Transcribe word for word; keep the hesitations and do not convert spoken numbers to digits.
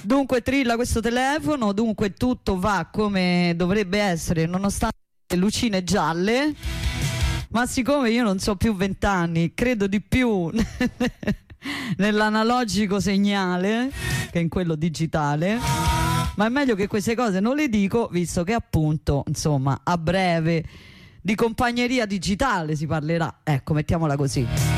Dunque trilla questo telefono, dunque tutto va come dovrebbe essere nonostante le lucine gialle, ma siccome io non so più vent'anni, credo di più nell'analogico segnale che in quello digitale, ma è meglio che queste cose non le dico, visto che appunto insomma a breve di compagneria digitale si parlerà, ecco, mettiamola così.